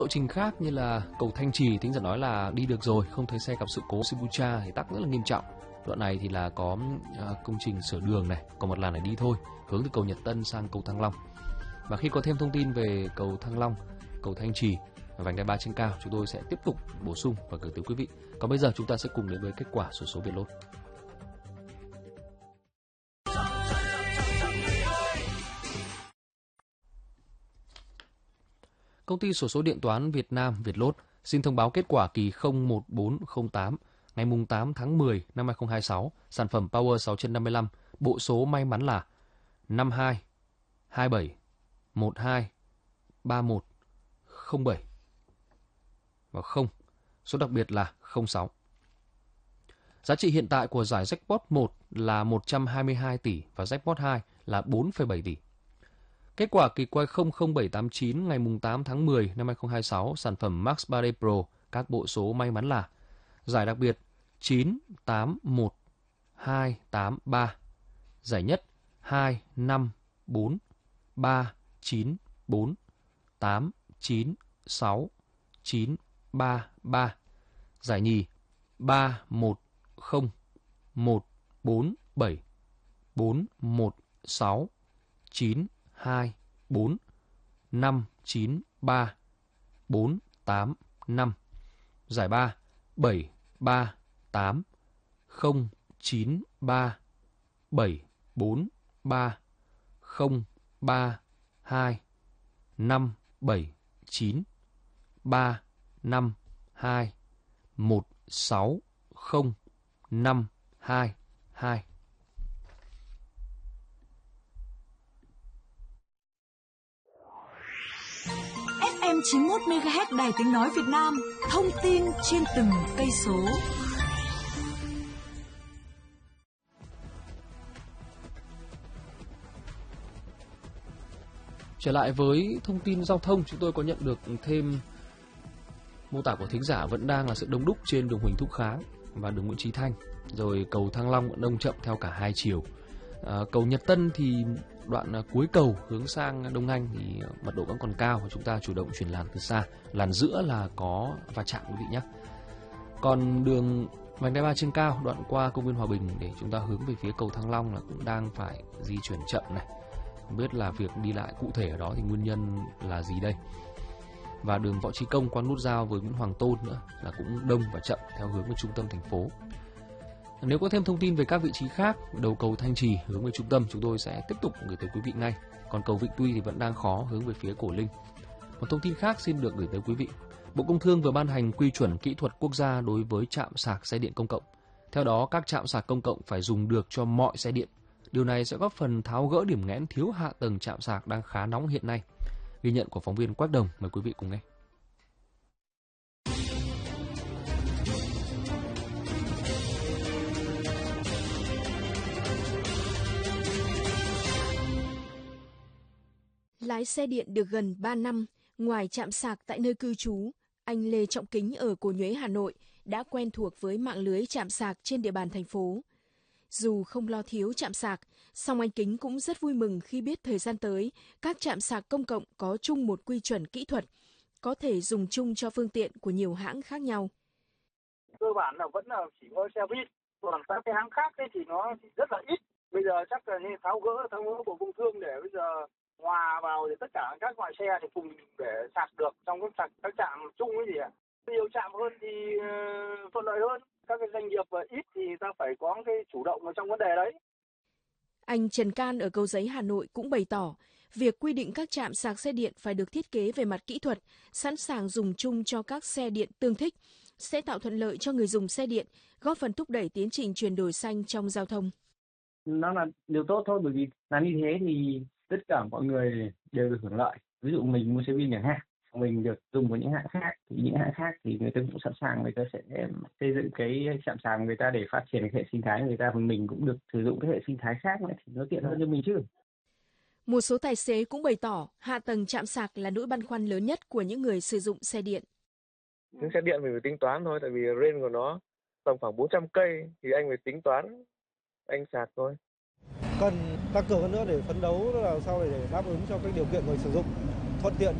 Lộ trình khác như là cầu Thanh Trì, thính giả nói là đi được rồi, không thấy xe gặp sự cố Shibuya thì tắc rất là nghiêm trọng. Đoạn này thì là có công trình sửa đường này, còn một làn để đi thôi, hướng từ cầu Nhật Tân sang cầu Thăng Long. Và khi có thêm thông tin về cầu Thăng Long, cầu Thanh Trì, vành đai 3 trên cao, chúng tôi sẽ tiếp tục bổ sung và gửi tới quý vị. Còn bây giờ chúng ta sẽ cùng đến với kết quả xổ số Việt Lốt. Công ty xổ số điện toán Việt Nam Vietlott xin thông báo kết quả kỳ 01408 ngày 8 tháng 10 năm 2026, sản phẩm Power 655, bộ số may mắn là 52 27 12 31 07 và 0, số đặc biệt là 06. Giá trị hiện tại của giải Jackpot 1 là 122 tỷ và Jackpot 2 là 4,7 tỷ. Kết quả kỳ quay 00789 ngày 8 tháng 10 năm 2026, sản phẩm Max 3D Pro, các bộ số may mắn là giải đặc biệt 981283, giải nhất 254 394 896 933, giải nhì 310 147 416 924 593 485, giải 3 738 093 743 032 579 352 160 522. FM 91 MHz Đài Tiếng nói Việt Nam, thông tin trên từng cây số. Trở lại với thông tin giao thông, chúng tôi có nhận được thêm mô tả của thính giả vẫn đang là sự đông đúc trên đường Huỳnh Thúc Kháng và đường Nguyễn Chí Thanh, rồi cầu Thăng Long vẫn đông chậm theo cả hai chiều. Cầu Nhật Tân thì đoạn cuối cầu hướng sang Đông Anh thì mật độ vẫn còn cao và chúng ta chủ động chuyển làn từ xa. Làn giữa là có va chạm quý vị nhé. Còn đường vành đai 3 trên cao đoạn qua công viên Hòa Bình để chúng ta hướng về phía cầu Thăng Long là cũng đang phải di chuyển chậm này. Không biết là việc đi lại cụ thể ở đó thì nguyên nhân là gì đây. Và đường Võ Chí Công qua nút giao với Nguyễn Hoàng Tôn nữa là cũng đông và chậm theo hướng về trung tâm thành phố. Nếu có thêm thông tin về các vị trí khác, đầu cầu Thanh Trì hướng về trung tâm chúng tôi sẽ tiếp tục gửi tới quý vị ngay. Còn cầu Vĩnh Tuy thì vẫn đang khó hướng về phía Cổ Linh. Một thông tin khác xin được gửi tới quý vị. Bộ Công Thương vừa ban hành quy chuẩn kỹ thuật quốc gia đối với trạm sạc xe điện công cộng. Theo đó, các trạm sạc công cộng phải dùng được cho mọi xe điện. Điều này sẽ góp phần tháo gỡ điểm nghẽn thiếu hạ tầng trạm sạc đang khá nóng hiện nay. Ghi nhận của phóng viên Quách Đồng, mời quý vị cùng nghe. Lái xe điện được gần 3 năm, ngoài trạm sạc tại nơi cư trú, anh Lê Trọng Kính ở Cổ Nhuế, Hà Nội đã quen thuộc với mạng lưới trạm sạc trên địa bàn thành phố. Dù không lo thiếu trạm sạc, song anh Kính cũng rất vui mừng khi biết thời gian tới, các trạm sạc công cộng có chung một quy chuẩn kỹ thuật, có thể dùng chung cho phương tiện của nhiều hãng khác nhau. Cơ bản là vẫn là chỉ có xe buýt, còn các cái hãng khác thì nó rất là ít. Bây giờ chắc là nên tháo gỡ Bộ Công Thương để bây giờ hòa vào để tất cả các loại xe thì cùng để sạc được trong các trạm chung cái gì ạ. Nhiều trạm hơn thì thuận lợi hơn. Các cái doanh nghiệp ít thì ta phải có cái chủ động trong vấn đề đấy. Anh Trần Can ở Cầu Giấy, Hà Nội cũng bày tỏ, việc quy định các trạm sạc xe điện phải được thiết kế về mặt kỹ thuật, sẵn sàng dùng chung cho các xe điện tương thích, sẽ tạo thuận lợi cho người dùng xe điện, góp phần thúc đẩy tiến trình chuyển đổi xanh trong giao thông. Nó là điều tốt thôi, bởi vì làm như thế thì tất cả mọi người đều được hưởng lợi. Ví dụ mình mua xe buýt chẳng hạn, mình được dùng của những hãng khác, thì những hãng khác thì người ta cũng sẵn sàng, người ta sẽ xây dựng cái trạm sạc người ta để phát triển cái hệ sinh thái người ta, và mình cũng được sử dụng cái hệ sinh thái khác nữa thì nó tiện hơn cho mình chứ. Một số tài xế cũng bày tỏ hạ tầng trạm sạc là nỗi băn khoăn lớn nhất của những người sử dụng xe điện. Những xe điện mình phải tính toán thôi, tại vì range của nó tầm khoảng 400 cây thì anh phải tính toán, anh sạc thôi. Cần tăng cường hơn nữa để phấn đấu làm sao để đáp ứng cho cái điều kiện người sử dụng thuận tiện.